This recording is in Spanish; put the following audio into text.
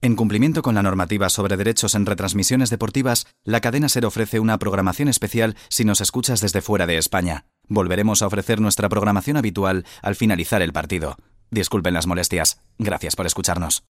En cumplimiento con la normativa sobre derechos en retransmisiones deportivas, la cadena SER ofrece una programación especial si nos escuchas desde fuera de España. Volveremos a ofrecer nuestra programación habitual al finalizar el partido. Disculpen las molestias. Gracias por escucharnos.